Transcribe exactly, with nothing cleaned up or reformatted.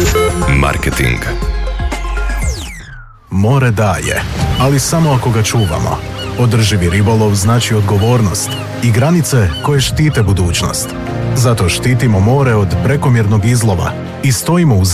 Marketing. More daje, ali samo ako ga čuvamo. Održivi ribolov znači odgovornost i granice koje štite budućnost. Zato štitimo more od prekomjernog izlova i stojimo uz